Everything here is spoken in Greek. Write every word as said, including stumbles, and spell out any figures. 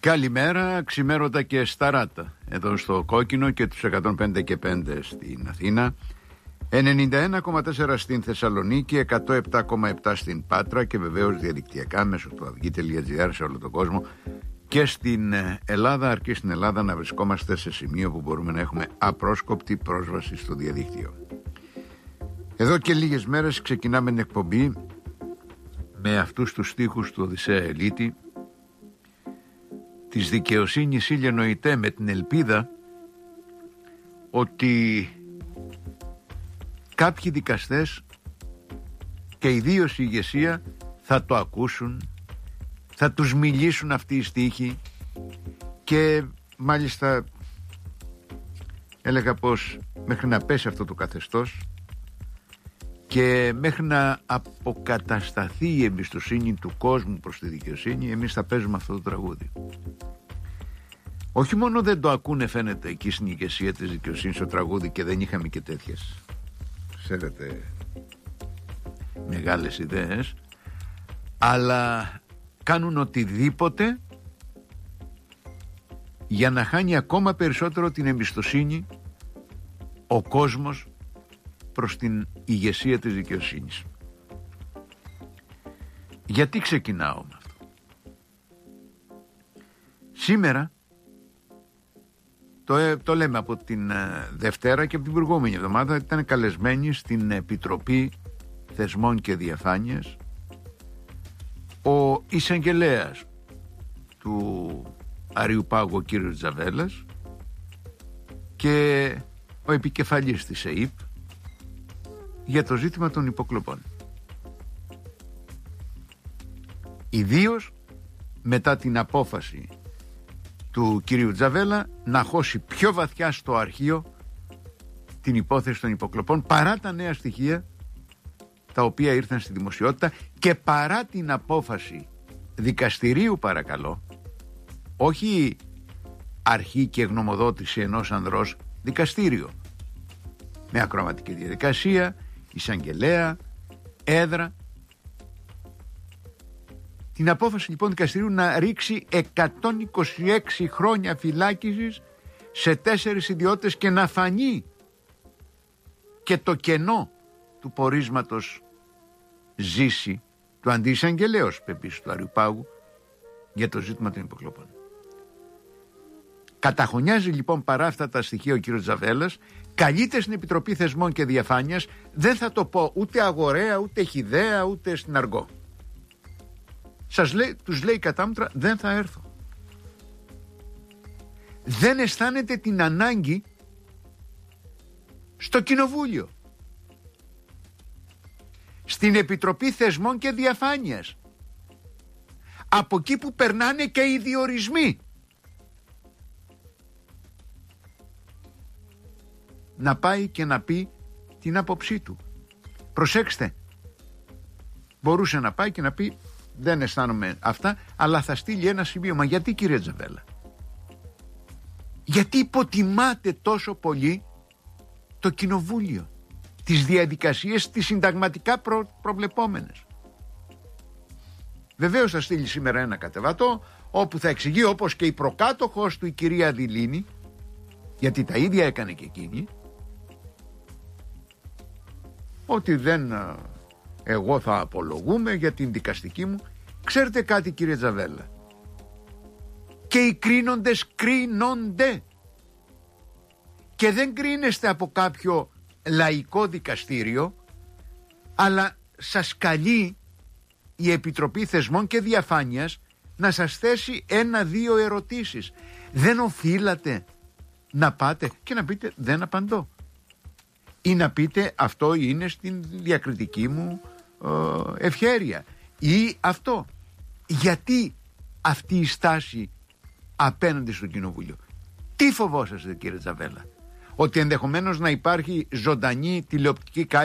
Καλημέρα, ξημέρωτα και σταράτα εδώ στο Κόκκινο και τους εκατόν πέντε και πέντε στην Αθήνα, ενενήντα ένα κόμμα τέσσερα στην Θεσσαλονίκη, εκατόν επτά κόμμα επτά στην Πάτρα και βεβαίως διαδικτυακά μέσω του αυγή τελεία τζι άρ σε όλο τον κόσμο και στην Ελλάδα, αρκεί στην Ελλάδα να βρισκόμαστε σε σημείο που μπορούμε να έχουμε απρόσκοπτη πρόσβαση στο διαδίκτυο. Εδώ και λίγες μέρες ξεκινάμε την εκπομπή με αυτούς τους στίχους του Οδυσσέα Ελίτη: της δικαιοσύνης ήλιε νοητέ, με την ελπίδα ότι κάποιοι δικαστές και ιδίως η ηγεσία θα το ακούσουν, θα τους μιλήσουν αυτοί οι στίχοι και μάλιστα έλεγα πως μέχρι να πέσει αυτό το καθεστώς και μέχρι να αποκατασταθεί η εμπιστοσύνη του κόσμου προς τη δικαιοσύνη, εμείς θα παίζουμε αυτό το τραγούδι. Όχι μόνο δεν το ακούνε, φαίνεται, εκεί στην ηγεσία της δικαιοσύνης το τραγούδι, και δεν είχαμε και τέτοιες, ξέρετε, μεγάλες ιδέες, αλλά κάνουν οτιδήποτε για να χάνει ακόμα περισσότερο την εμπιστοσύνη ο κόσμος προς την ηγεσία της δικαιοσύνης. Γιατί ξεκινάω με αυτό? Σήμερα το, το λέμε από την Δευτέρα και από την προηγούμενη εβδομάδα ήταν καλεσμένοι στην Επιτροπή Θεσμών και Διαφάνειας ο εισαγγελέας του Αριουπάγου, ο κύριος Τζαβέλας, και ο επικεφαλής της ΕΥΠ για το ζήτημα των υποκλοπών. Ιδίως μετά την απόφαση του κύριου Τζαβέλα να χώσει πιο βαθιά στο αρχείο την υπόθεση των υποκλοπών, παρά τα νέα στοιχεία τα οποία ήρθαν στη δημοσιότητα και παρά την απόφαση δικαστηρίου, παρακαλώ, όχι αρχή και γνωμοδότηση ενός ανδρός, δικαστήριο με ακροαματική διαδικασία, εισαγγελέα, έδρα. Την απόφαση λοιπόν δικαστηρίου να ρίξει εκατόν είκοσι έξι χρόνια φυλάκισης σε τέσσερις ιδιώτες και να φανεί και το κενό του πορίσματος Ζήση, του αντιεισαγγελέως πεπίσου του Αριουπάγου, για το ζήτημα των υποκλοπών. Καταχωνιάζει λοιπόν παρά αυτά τα στοιχεία ο κύριος Τζαβέλας, καλείται στην Επιτροπή Θεσμών και Διαφάνειας, δεν θα το πω ούτε αγοραία, ούτε χυδαία, ούτε στην αργό. Σας λέει, τους λέει κατάμετρα, δεν θα έρθω. Δεν αισθάνεται την ανάγκη στο Κοινοβούλιο, στην Επιτροπή Θεσμών και Διαφάνειας, από εκεί που περνάνε και οι διορισμοί, να πάει και να πει την άποψή του. Προσέξτε, μπορούσε να πάει και να πει δεν αισθάνομαι αυτά, αλλά θα στείλει ένα σημείωμα. Γιατί, κύριε Τζαβέλα? Γιατί υποτιμάτε τόσο πολύ το Κοινοβούλιο, τις διαδικασίες τις συνταγματικά προ, προβλεπόμενες? Βεβαίως θα στείλει σήμερα ένα κατεβατό όπου θα εξηγεί, όπως και η προκάτοχος του, η κυρία Δηλίνη, γιατί τα ίδια έκανε και εκείνη, ότι δεν, εγώ θα απολογούμε για την δικαστική μου. Ξέρετε κάτι, κύριε Τζαβέλα? Και οι κρίνοντες κρίνονται, και δεν κρίνεστε από κάποιο λαϊκό δικαστήριο, αλλά σας καλεί η Επιτροπή Θεσμών και Διαφάνειας να σας θέσει ένα-δύο ερωτήσεις. Δεν οφείλατε να πάτε και να πείτε δεν απαντώ, ή να πείτε αυτό είναι στην διακριτική μου ε, ευχέρεια, ή αυτό? Γιατί αυτή η στάση απέναντι στο Κοινοβούλιο? Τι φοβόσαστε, κύριε Τζαβέλα? Ότι ενδεχομένως να υπάρχει ζωντανή τηλεοπτική